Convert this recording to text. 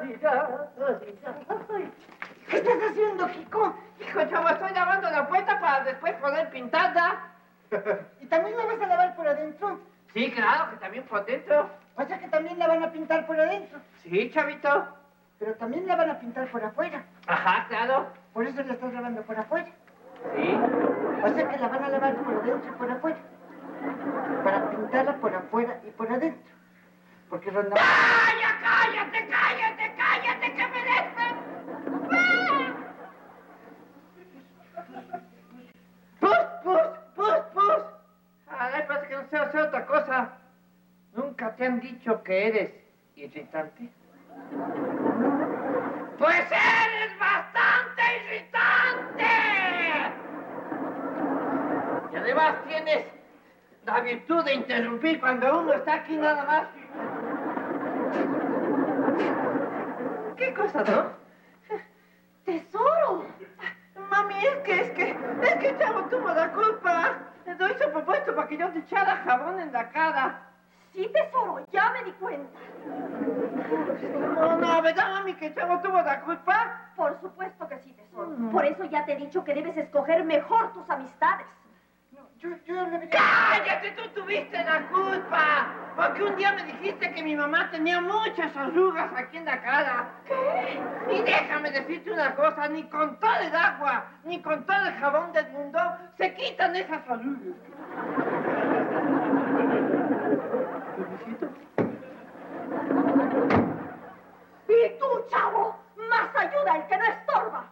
¿Qué estás haciendo, Kiko? Hijo, chavo, estoy lavando la puerta para después poder pintarla. ¿Y también la vas a lavar por adentro? Sí, claro, que también por dentro. O sea que también la van a pintar por adentro. Sí, chavito. Pero también la van a pintar por afuera. Ajá, claro. Por eso la estás lavando por afuera. Sí. O sea que la van a lavar por adentro y por afuera. Para pintarla por afuera y por adentro. Porque Ronda... ¡Calla, cállate, cállate, cállate, que me dejes! ¡Pus! Ay, parece que no sé hacer otra cosa. ¿Nunca te han dicho que eres irritante? ¡Pues eres bastante irritante! Y además tienes la virtud de interrumpir cuando uno está aquí nada más. ¿Qué cosa, no? ¡Tesoro! Mami, es que Chavo tuvo la culpa. Lo hizo propuesto para que yo te echara jabón en la cara. Sí, tesoro, ya me di cuenta. No, ¿verdad, mami, que Chavo tuvo la culpa? Por supuesto que sí, tesoro. Por eso ya te he dicho que debes escoger mejor tus amistades. Yo le... ¡Cállate! ¡Tú tuviste la culpa! Porque un día me dijiste que mi mamá tenía muchas arrugas aquí en la cara. ¿Qué? Y déjame decirte una cosa, ni con todo el agua, ni con todo el jabón del mundo, se quitan esas arrugas. ¿Y tú, Chavo? Más ayuda el que no estorba.